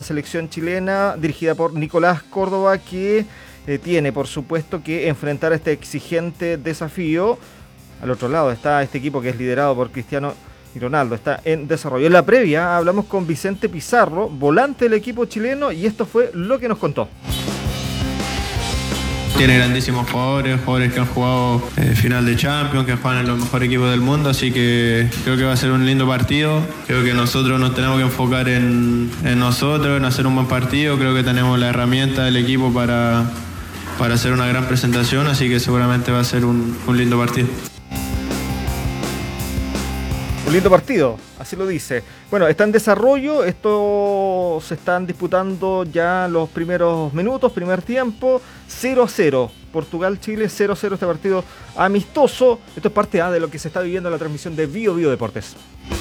selección chilena dirigida por Nicolás Córdoba, que tiene por supuesto que enfrentar este exigente desafío. Al otro lado está este equipo que es liderado por Cristiano y Ronaldo, está en desarrollo. En la previa hablamos con Vicente Pizarro, volante del equipo chileno, y esto fue lo que nos contó. Tiene grandísimos jugadores que han jugado final de Champions, que juegan en los mejores equipos del mundo, así que creo que va a ser un lindo partido. Creo que nosotros nos tenemos que enfocar en nosotros, en hacer un buen partido. Creo que tenemos la herramienta del equipo para hacer una gran presentación, así que seguramente va a ser un lindo partido. Un lindo partido, así lo dice. Bueno, está en desarrollo, esto se están disputando ya los primeros minutos, primer tiempo, 0-0. Portugal-Chile, 0-0 este partido amistoso. Esto es parte de lo que se está viviendo en la transmisión de Bio Deportes.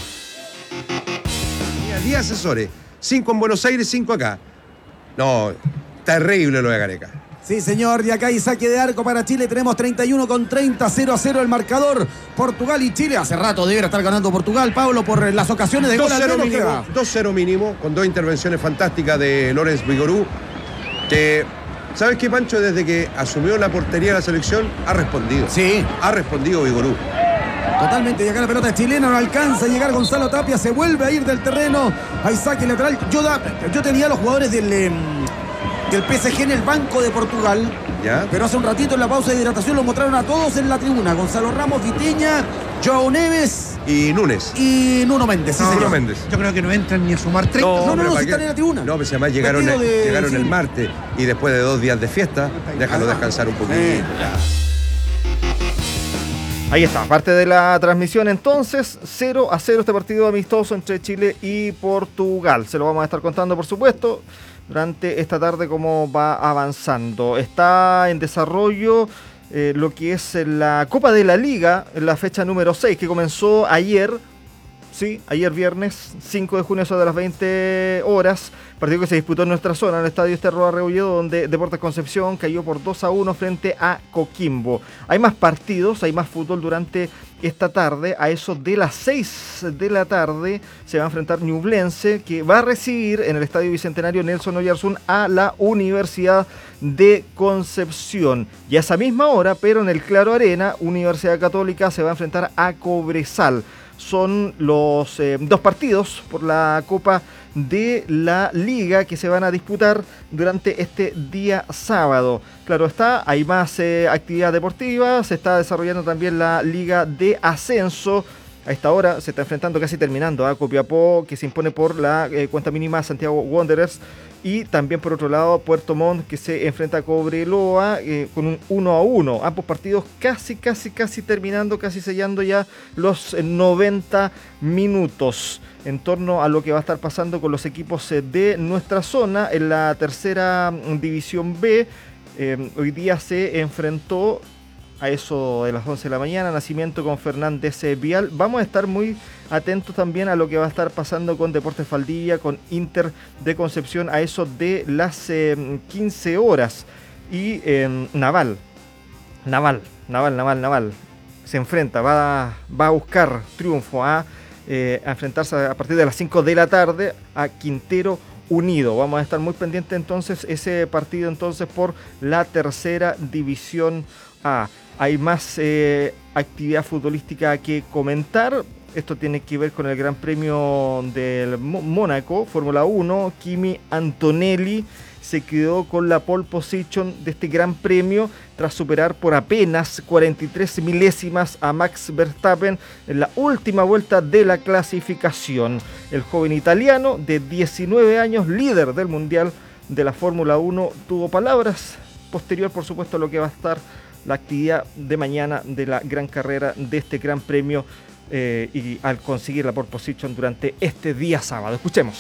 10 asesores, 5 en Buenos Aires, 5 acá. No, terrible lo de Gareca. Sí, señor, y acá hay saque de arco para Chile. Tenemos 31 con 30, 0-0 el marcador. Portugal y Chile. Hace rato debería estar ganando Portugal, Pablo, por las ocasiones de gol al menos que da. 2-0 mínimo, con 2 intervenciones fantásticas de Lorenz Vigorú, que, ¿sabes qué, Pancho? Desde que asumió la portería de la selección, ha respondido. Sí. Ha respondido Vigorú. Totalmente, y acá la pelota es chilena, no alcanza a llegar Gonzalo Tapia, se vuelve a ir del terreno. Hay saque lateral. Yo tenía a los jugadores del PSG en el banco de Portugal, ¿ya? Pero hace un ratito en la pausa de hidratación lo mostraron a todos en la tribuna. Gonzalo Ramos, Vitinha, João Neves y Núñez y Nuno Méndez. Sí, Nuno Méndez. Yo creo que no entran ni a sumar 30. No, si están en la tribuna. No, pues además llegaron el martes y después de 2 días de fiesta, déjalo descansar un poquito. Ahí está, parte de la transmisión entonces, 0-0 este partido amistoso entre Chile y Portugal. Se lo vamos a estar contando, por supuesto, durante esta tarde cómo va avanzando. Está en desarrollo lo que es la Copa de la Liga, en la fecha número 6, que comenzó ayer. Sí, ayer viernes 5 de junio, eso de las 20 horas, partido que se disputó en nuestra zona, en el estadio Esterro Arrebolledo, donde Deportes Concepción cayó por 2-1 frente a Coquimbo. Hay más partidos, hay más fútbol durante esta tarde. A eso de las 6 de la tarde se va a enfrentar Ñublense, que va a recibir en el estadio Bicentenario Nelson Oyarzún a la Universidad de Concepción. Y a esa misma hora, pero en el Claro Arena, Universidad Católica se va a enfrentar a Cobresal. Son los 2 partidos por la Copa de la Liga que se van a disputar durante este día sábado. Claro está, hay más actividad deportiva, se está desarrollando también la Liga de Ascenso. A esta hora se está enfrentando, casi terminando, a Copiapó, que se impone por la cuenta mínima a Santiago Wanderers. Y también por otro lado Puerto Montt, que se enfrenta a Cobreloa con un 1-1. Ambos partidos casi terminando, casi sellando ya los 90 minutos. En torno a lo que va a estar pasando con los equipos de nuestra zona en la tercera división B. Hoy día se enfrentó a eso de las 11 de la mañana, Nacimiento con Fernández Vial. Vamos a estar muy atentos también a lo que va a estar pasando con Deportes Valdivia, con Inter de Concepción, a eso de las 15 horas. Y Naval se enfrenta, va a buscar triunfo, a enfrentarse a partir de las 5 de la tarde a Quintero Unido. Vamos a estar muy pendientes entonces ese partido entonces por la tercera división A. Hay más actividad futbolística que comentar. Esto tiene que ver con el Gran Premio del Mónaco, Fórmula 1. Kimi Antonelli se quedó con la pole position de este Gran Premio tras superar por apenas 43 milésimas a Max Verstappen en la última vuelta de la clasificación. El joven italiano de 19 años, líder del Mundial de la Fórmula 1, tuvo palabras posterior, por supuesto, a lo que va a estar la actividad de mañana de la gran carrera de este Gran Premio y al conseguir la pole position durante este día sábado. Escuchemos.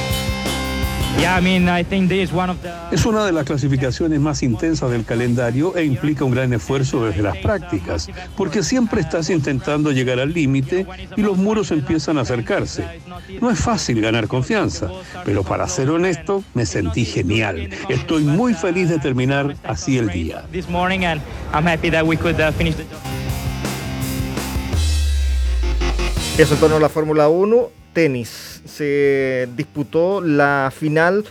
Es una de las clasificaciones más intensas del calendario e implica un gran esfuerzo desde las prácticas, porque siempre estás intentando llegar al límite y los muros empiezan a acercarse. No es fácil ganar confianza, pero para ser honesto, me sentí genial. Estoy muy feliz de terminar así el día. Eso en torno a la Fórmula 1. Tenis. Se disputó la final